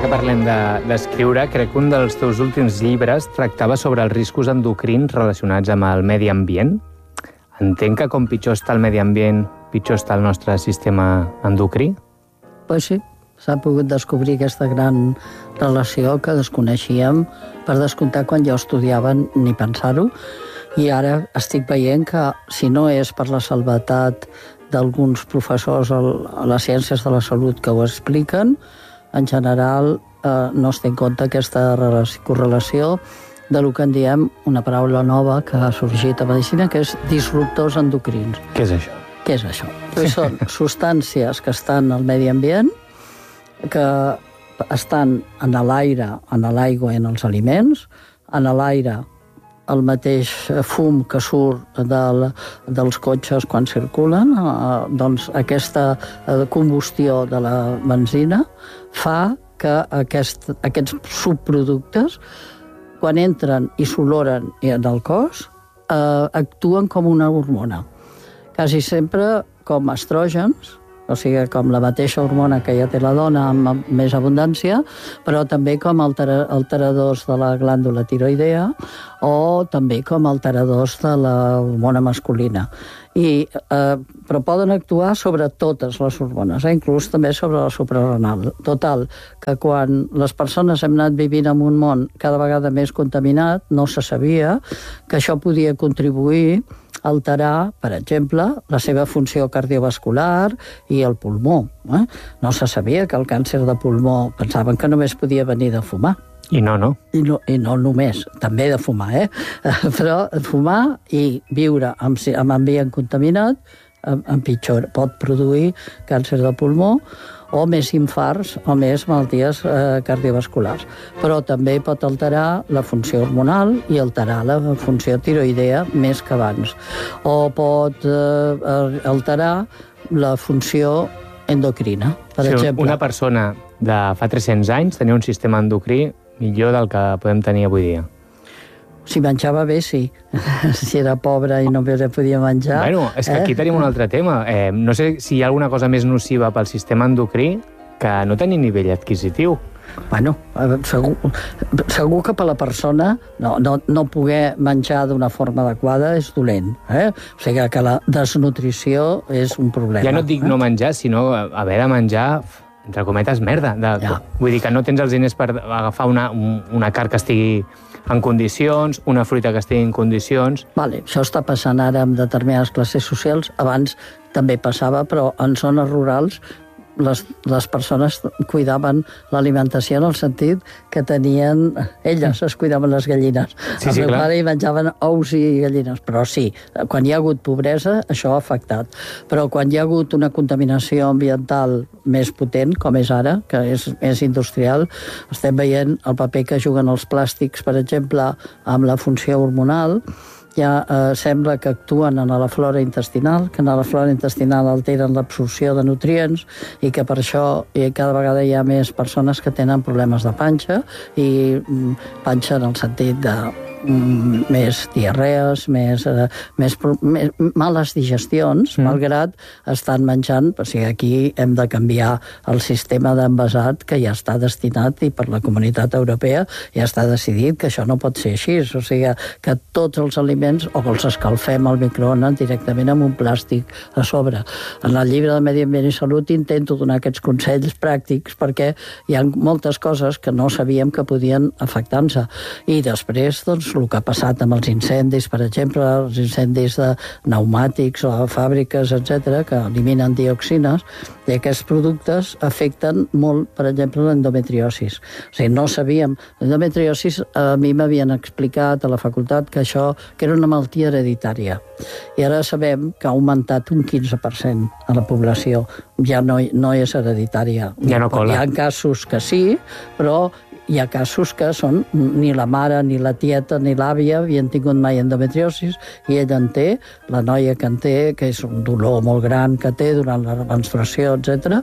que parlem d'escriure, crec que un dels teus últims llibres tractava sobre els riscos endocrins relacionats amb el medi ambient. Entenc que com pitjor està el medi ambient, pitjor està el nostre sistema endocrí? Pues sí, s'ha pogut descobrir aquesta gran relació que desconeixíem, per descomptar quan jo estudiava ni pensar-ho, i ara estic veient que si no és per la salvetat d'alguns professors a les ciències de la salut que ho expliquen, en general no es té en compte aquesta correlació de lo que en diem una paraula nova que ha sorgit a medicina, que és disruptors endocrins. Què és això? Què és això? Són substàncies que estan al medi ambient, que estan en l'aire, en l'aigua i en els aliments. En l'aire, el mateix fum que surt dels cotxes quan circulen, doncs aquesta combustió de la benzina fa que aquests subproductes, quan entren i s'oloren en el cos, actuen com una hormona. Quasi sempre com estrògens, o sigui, com la mateixa hormona que ja té la dona amb més abundància, però també com alteradors de la glàndula tiroidea o també com alteradors de la hormona masculina. Però poden actuar sobre totes les hormones, inclús també sobre la suprarrenal. Total, que quan les persones hem anat vivint en un món cada vegada més contaminat, no se sabia que això podia contribuir a alterar, per exemple, la seva funció cardiovascular i el pulmó. No se sabia que el càncer de pulmó pensaven que només podia venir de fumar. I no. I no només, també de fumar, però fumar i viure amb ambient contaminat pot produir càncer de pulmó o més infarts o més malalties cardiovasculars. Però també pot alterar la funció hormonal i alterar la funció tiroidea més que abans. O pot alterar la funció endocrina, per exemple. Una persona de fa 300 anys tenia un sistema endocrí millor del que podem tenir avui dia. Si menjava bé, sí. Si era pobre i no podia menjar... Bueno, és que aquí tenim un altre tema. No sé si hi ha alguna cosa més nociva pel sistema endocrí que no tenir nivell adquisitiu. Bueno, segur que per la persona no poder menjar d'una forma adequada és dolent. O sigui que la desnutrició és un problema. Ja no et dic no menjar, sinó haver de menjar, entre cometes, merda. Vull dir que no tens els diners per agafar una carn que estigui en condicions, una fruita que estigui en condicions... Vale, això està passant ara amb determinades classes socials. Abans també passava, però en zones rurals les persones cuidaven l'alimentació en el sentit que tenien... Elles es cuidaven les gallines. Sí, el meu clar. pare hi menjaven ous i gallines. Però sí, quan hi ha hagut pobresa, això ha afectat. Però quan hi ha hagut una contaminació ambiental més potent, com és ara, que és industrial, estem veient el paper que juguen els plàstics, per exemple, amb la funció hormonal. Ja sembla que actuen en la flora intestinal, que en la flora intestinal alteren l'absorció de nutrients i que per això cada vegada hi ha més persones que tenen problemes de panxa i panxa en el sentit de més diarrees, més males digestions, malgrat estan menjant, o sigui, aquí hem de canviar el sistema d'envasat que ja està destinat i per la Comunitat Europea ja està decidit que això no pot ser així, o sigui, que tots els aliments o els escalfem al microones directament amb un plàstic a sobre. En el llibre de Medi Ambient i Salut intento donar aquests consells pràctics perquè hi ha moltes coses que no sabíem que podien afectar-nos. I després, doncs, el que ha passat amb els incendis, per exemple, els incendis de pneumàtics o fàbriques, etc., que eliminen dioxines, i aquests productes afecten molt, per exemple, l'endometriosis. O sigui, no sabíem. L'endometriosis a mi m'havien explicat a la facultat que era una malaltia hereditària. I ara sabem que ha augmentat un 15% a la població. Ja no és hereditària. Ja no cola. Hi ha casos que sí, però hi ha casos que són ni la mare, ni la tieta, ni l'àvia havien tingut mai endometriosis i ella en té, la noia que en té, que és un dolor molt gran que té durant la menstruació, etc.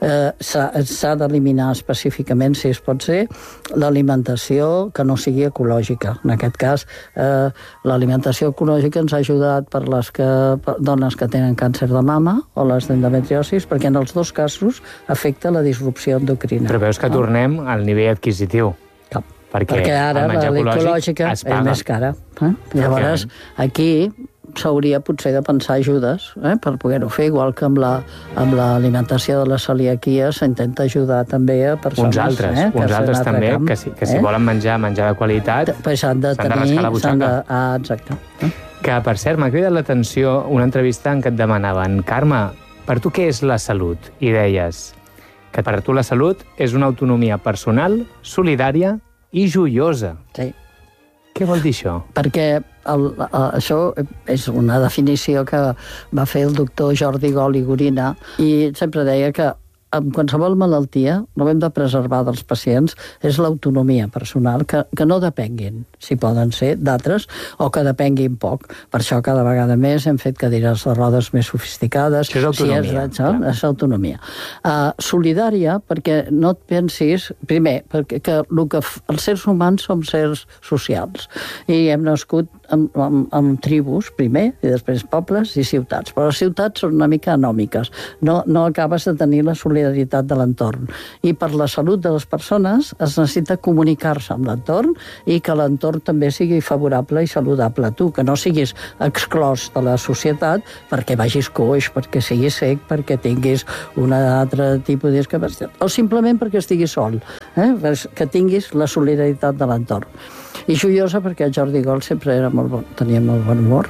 S'ha d'eliminar específicament, si es pot ser, l'alimentació que no sigui ecològica. En aquest cas, l'alimentació ecològica ens ha ajudat per les dones que tenen càncer de mama o les d'endometriosis, perquè en els dos casos afecta la disrupció endocrina. Però veus que tornem al nivell adquisitiu. Perquè ara l'ecològica és més cara. Llavors, aquí s'hauria potser de pensar ajudes per poder-ho fer, igual que amb l'alimentació de la celiaquia s'intenta ajudar també a persones... Uns altres també, que si volen menjar de qualitat, s'han de rascar la butxaca. Exacte. Que, per cert, m'ha cridat l'atenció una entrevista en què et demanaven: Carme, per tu què és la salut? I deies que per tu la salut és una autonomia personal, solidària i joiosa. Sí. Què vol dir això? Perquè això és una definició que va fer el doctor Jordi Gol i Gorina, i sempre deia que amb qualsevol malaltia, el que hem de preservar dels pacients és l'autonomia personal, que no depenguin, si poden ser, d'altres, o que depenguin poc. Per això cada vegada més hem fet cadires de rodes més sofisticades. Això és autonomia. És autonomia. Solidària, perquè no et pensis, primer, perquè els sers humans som sers socials, i hem nascut amb tribus, primer, i després pobles i ciutats. Però les ciutats són una mica anòmiques. No acabes de tenir la solidaritat de l'entorn. I per la salut de les persones es necessita comunicar-se amb l'entorn i que l'entorn també sigui favorable i saludable a tu, que no siguis exclòs de la societat perquè vagis coix, perquè siguis sec, perquè tinguis un altre tipus de discapacitat, o simplement perquè estiguis sol, que tinguis la solidaritat de l'entorn. I joiosa perquè el Jordi Gol sempre era tenia molt bon humor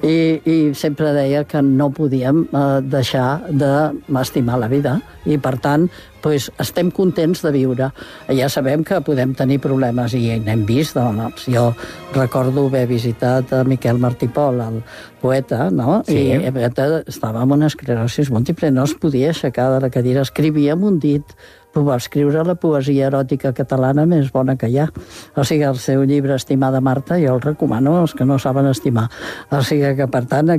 i sempre deia que no podíem deixar d'estimar la vida i, per tant, estem contents de viure. Ja sabem que podem tenir problemes i n'hem vist. Jo recordo haver visitat a Miquel Martí Pol, el poeta, no? Sí. I estava amb una esclerosi múltiple, no es podia aixecar de la cadira, escrivia amb un dit, va escriure la poesia eròtica catalana més bona que hi ha. O sigui, el seu llibre Estimada Marta, jo el recomano als que no saben estimar. O sigui que, per tant,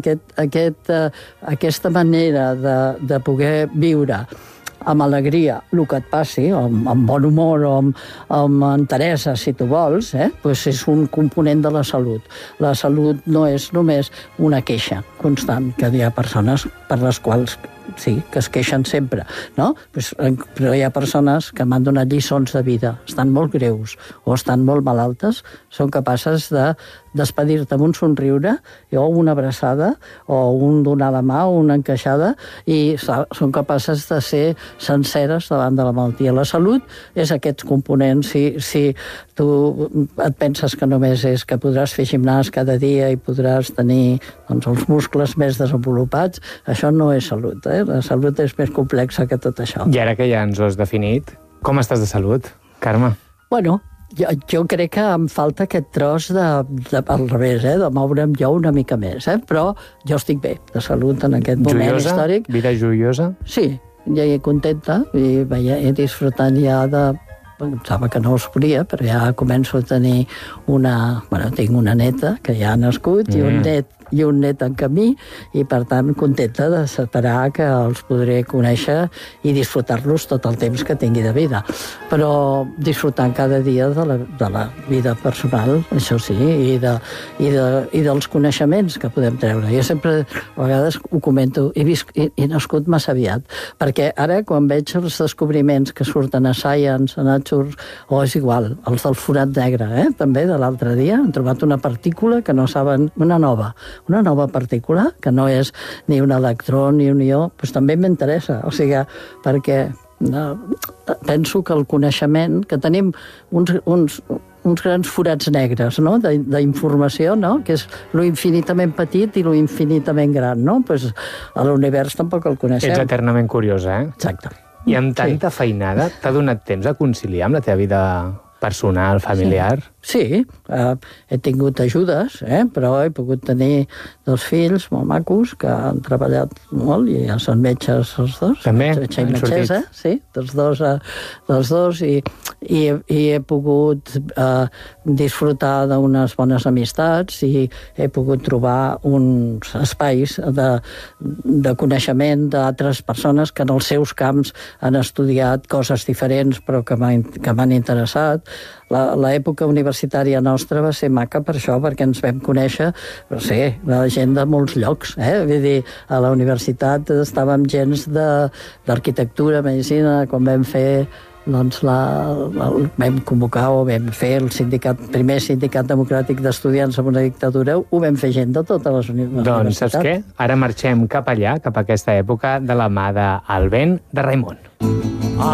aquesta manera de poder viure amb alegria el que et passi, amb bon humor o amb enteresa, si tu vols, és un component de la salut. La salut no és només una queixa constant, que hi ha persones per les quals sí, que es queixen sempre, no? Però hi ha persones que m'han donat lliçons de vida, estan molt greus o estan molt malaltes, són capaces de despedir-te amb un somriure o una abraçada o un donar la mà o una encaixada, i són capaces de ser senceres davant de la malaltia. La salut és aquests components. Si tu et penses que només és que podràs fer gimnàs cada dia i podràs tenir els muscles més desenvolupats, això no és salut. La salut és més complexa que tot això. I ara que ja ens ho has definit, com estàs de salut, Carme? Bueno, jo crec que em falta aquest tros al revés, de moure'm jo una mica més, però jo estic bé de salut en aquest moment històric. Vida joiosa? Sí, ja hi contenta i he disfrutant ja de... Pensava que no els volia, però ja començo a tenir tinc una neta que ja ha nascut i un net en camí, i per tant contenta de separar que els podré conèixer i disfrutar-los tot el temps que tingui de vida. Però disfrutant cada dia de la vida personal, això sí, i dels coneixements que podem treure. Jo sempre, a vegades ho comento, he nascut massa aviat, perquè ara quan veig els descobriments que surten a Science, a Nature, o és igual, els del forat negre, també de l'altre dia, han trobat una partícula que no saben, una nova partícula, que no és ni un electró ni un ió, doncs també m'interessa, o sigui, perquè penso que el coneixement, que tenim uns grans forats negres, no?, d'informació, no?, que és lo infinitament petit i lo infinitament gran, no? Pues a l'univers tampoc el coneixem. Ets eternament curiosa, Exacte. I amb tanta feinada, t'ha donat temps a conciliar amb la teva vida personal, familiar? Sí, he tingut ajudes, però he pogut tenir 2 fills molt macos que han treballat molt i ja són metges els dos. També? Metge i metgessa, sí, dels dos i he pogut disfrutar d'unes bones amistats i he pogut trobar uns espais de coneixement d'altres persones que en els seus camps han estudiat coses diferents però que m'han interessat. L'època universitària nostra va ser maca per això, perquè ens vam conèixer, no sé, la gent de molts llocs, Vull dir, a la universitat estàvem gens d'arquitectura, medicina, quan vam fer doncs vam convocar o vam fer el primer sindicat democràtic d'estudiants en una dictadura, ho vam fer gent de totes les universitats. Doncs saps què? Ara marxem cap allà, cap a aquesta època, de la mà d'El vent de Raimon.